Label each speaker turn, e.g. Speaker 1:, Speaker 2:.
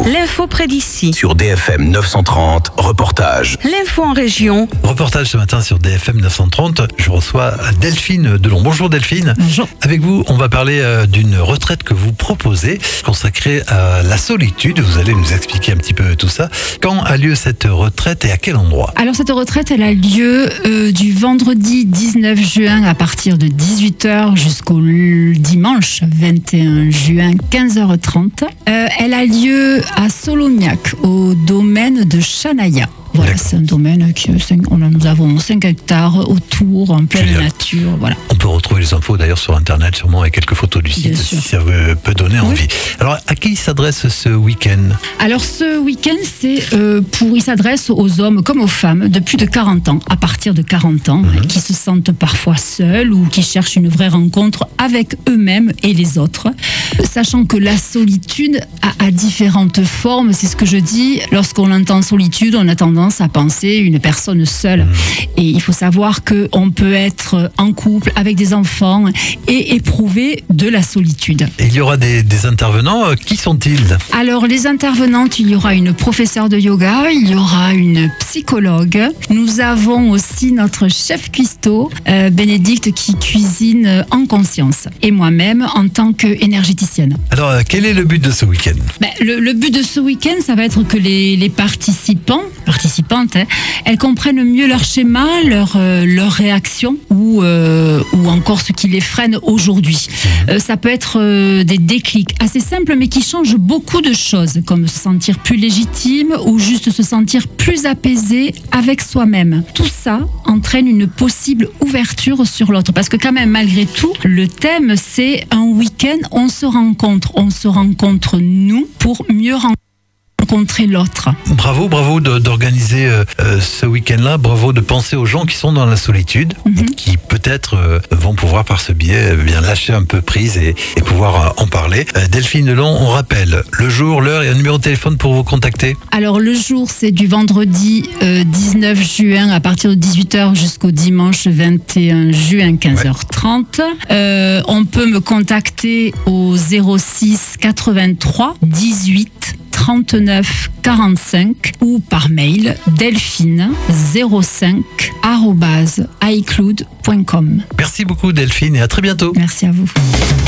Speaker 1: L'info près d'ici.
Speaker 2: Sur DFM 930, reportage.
Speaker 1: L'info en région.
Speaker 3: Reportage ce matin sur DFM 930. Je reçois Delphine Delon. Bonjour Delphine.
Speaker 4: Bonjour.
Speaker 3: Avec vous, on va parler d'une retraite que vous proposez, consacrée à la solitude. Vous allez nous expliquer un petit peu tout ça. Quand a lieu cette retraite et à quel endroit?
Speaker 4: Alors cette retraite, elle a lieu du vendredi 19 juin à partir de 18h jusqu'au dimanche 21 juin 15h30. Elle a lieu à Solognac, au domaine de Chanaya. Voilà, c'est un domaine nous avons 5 hectares autour, en pleine nature. Voilà.
Speaker 3: On peut retrouver les infos d'ailleurs sur Internet, sûrement avec quelques photos du site, si ça peut donner envie. Alors, à qui s'adresse ce week-end?
Speaker 4: Alors, ce week-end, il s'adresse aux hommes comme aux femmes de plus de 40 ans, à partir de 40 ans, qui se sentent parfois seuls ou qui cherchent une vraie rencontre avec eux-mêmes et les autres. Sachant que la solitude a différentes formes, c'est ce que je dis. Lorsqu'on entend solitude, on a tendance à penser une personne seule. Et il faut savoir qu'on peut être en couple avec des enfants et éprouver de la solitude.
Speaker 3: Et il y aura des intervenants. Qui sont-ils? Alors,
Speaker 4: les intervenantes, il y aura une professeure de yoga, il y aura une psychologue. Nous avons aussi notre chef cuistot, Bénédicte, qui cuisine en conscience. Et moi-même, en tant qu'énergéticienne.
Speaker 3: Alors, quel est le but de ce week-end?
Speaker 4: Le but de ce week-end, ça va être que les participantes, elles comprennent mieux leur schéma, leur réaction ou encore ce qui les freine aujourd'hui. Ça peut être des déclics assez simples mais qui changent beaucoup de choses, comme se sentir plus légitime ou juste se sentir plus apaisé avec soi-même. Tout ça entraîne une possible ouverture sur l'autre parce que quand même malgré tout, le thème c'est un week-end, on se rencontre nous pour mieux rencontrer l'autre.
Speaker 3: Bravo d'organiser ce week-end-là. Bravo de penser aux gens qui sont dans la solitude, qui peut-être vont pouvoir par ce biais bien lâcher un peu prise et pouvoir en parler. Delphine Delon, on rappelle le jour, l'heure et un numéro de téléphone pour vous contacter.
Speaker 4: Alors le jour, c'est du vendredi 19 juin à partir de 18h jusqu'au dimanche 21 juin 15h30. On peut me contacter au 06 83 18 39 45 ou par mail delphine05@icloud.com.
Speaker 3: Merci beaucoup Delphine et à très bientôt.
Speaker 4: Merci à vous.